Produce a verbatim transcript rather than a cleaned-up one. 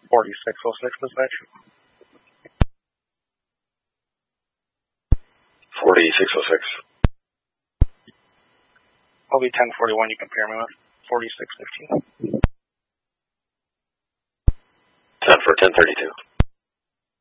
forty-six oh six, dispatch. forty-six oh six. I'll be ten forty-one, you can pair me with forty-six fifteen.